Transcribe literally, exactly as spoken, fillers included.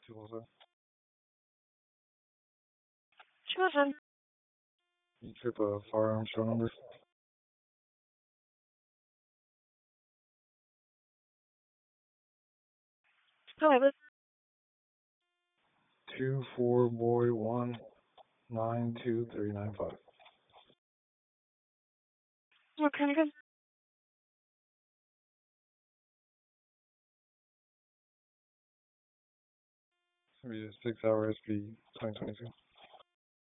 two oh seven. Children. You trip a firearm show number. Go ahead. Two four boy one nine two three nine five. What kind of gun? It's gonna be a six hour S P twenty twenty two.